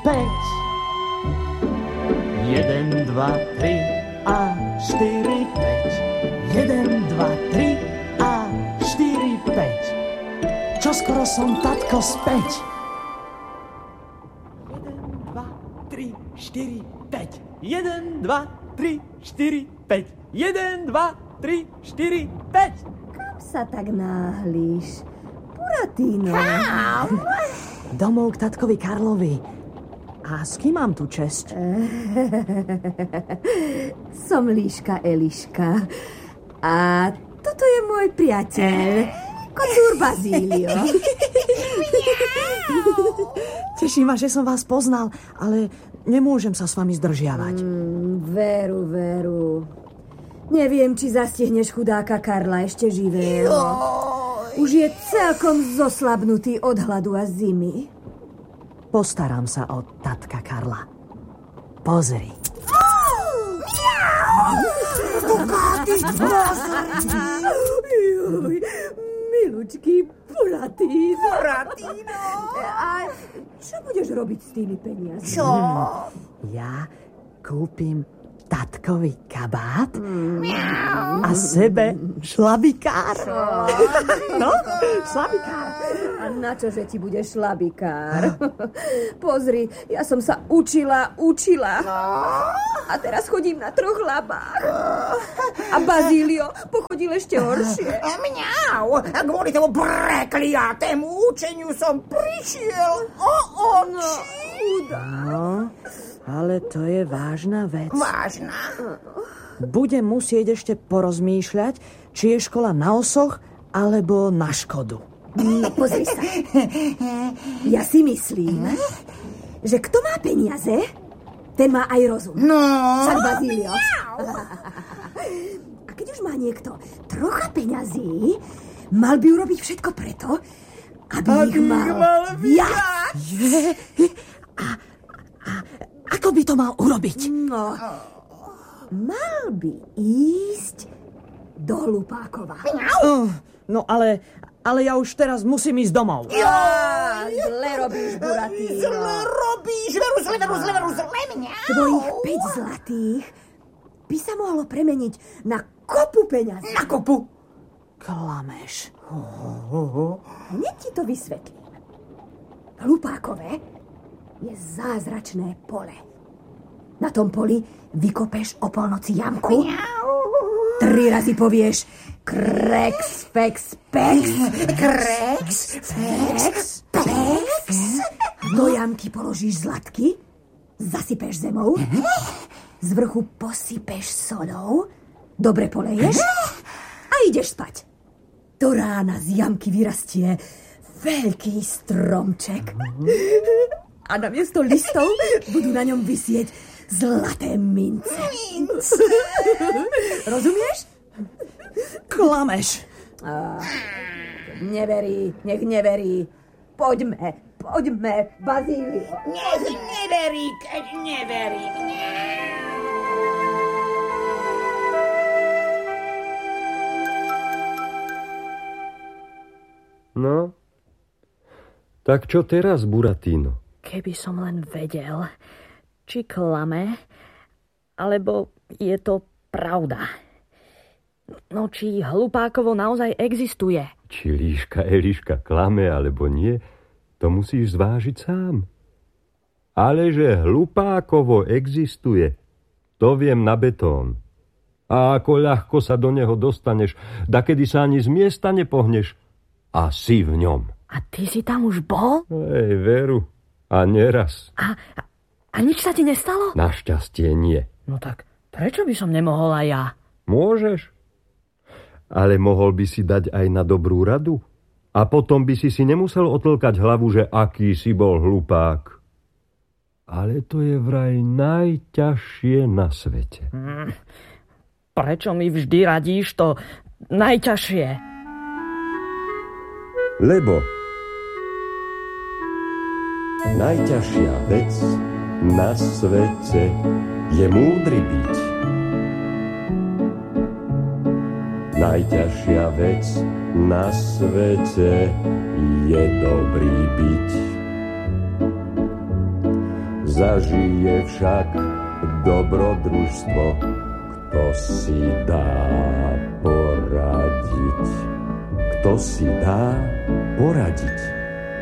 1, 2, 3 a 4, 5. 1, 2, 3 a 4, 5. Čoskoro som, tatko, späť. 1, 2, 3, 4, 5. 1, 2, 3, 4, 5. 1, 2, 3, 4, 5. Kam sa tak náhlíš? Buratino. Domov k tatkovi Karlovi. A s kým mám tu česť? Som Líška Eliška. A toto je môj priateľ, kocúr Bazílio. Teší ma, že som vás poznal, ale nemôžem sa s vami zdržiavať. Veru. Neviem, či zastihneš chudáka Karla ešte živého. Už je celkom zoslabnutý od hladu a zimy. Postaram sa o tatka Karla. Pozri. Milučký Buratino. A čo budeš robiť s tými peniazmi? Ja kúpim tatkovi kabát a sebe šlabikár. No, šlabikár. A na čože ti bude šlabikár? Pozri, ja som sa učila. A teraz chodím na 3 labách. A Bazílio pochodil ešte horšie. Kvôli tomu prekliatému učeniu som prišiel o oči. No, ale to je vážna vec. Vážna? Budem musieť ešte porozmýšľať, či je škola na osoch, alebo na škodu. No pozri sa. Ja si myslím, že kto má peniaze, ten má aj rozum. No. Však Bazílio. A keď už má niekto trocha peňazí, mal by urobiť všetko preto, aby ich mal viac. Ako by to mal urobiť? No, mal by ísť do Hlupákova. No ale ja už teraz musím ísť domov. Zle robíš, Buratino. Veru, zle mňa. Tvojich 5 zlatých by sa mohlo premeniť na kopu peňazí. Na kopu? Klameš. Hneď ti to vysvetlím. V Hlupákove je zázračné pole. Na tom poli vykopeš o polnoci jamku. 3 razy povieš Krex, fex, pex. Krex, fex, pex. Do jamky položíš zlatky, zasypeš zemou, z vrchu posypeš solou, dobre poleješ a ideš spať. Do rána z jamky vyrastie veľký stromček. A namiesto listov budú na ňom visieť zlaté mince. Rozumieš? Klameš. Neverí, nech neverí. Poďme, Bazílio. Nech neverí, keď neverí. No, tak čo teraz, Buratino? Keby som len vedel, či klame, alebo je to pravda. No, či Hlupákovo naozaj existuje. Či Líška Eliška klame, alebo nie, to musíš zvážiť sám. Ale že Hlupákovo existuje, to viem na betón. A ako ľahko sa do neho dostaneš, dakedy sa ani z miesta nepohneš a si v ňom. A ty si tam už bol? Hej, veru. A neraz. A nič sa ti nestalo? Našťastie nie. No tak prečo by som nemohol aj ja? Môžeš. Ale mohol by si dať aj na dobrú radu. A potom by si nemusel otlkať hlavu, že aký si bol hlupák. Ale to je vraj najťažšie na svete. Prečo mi vždy radíš to najťažšie? Lebo najťažšia vec na svete je múdry byť. Najťažšia vec na svete je dobrý byť. zažije však dobrodružstvo, kto si dá poradiť. Kto si dá poradiť.